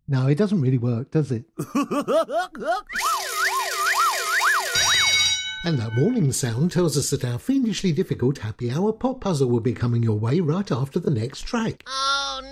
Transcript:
No, it doesn't really work, does it? And that warning sound tells us that our fiendishly difficult happy hour pop puzzle will be coming your way right after the next track. Oh,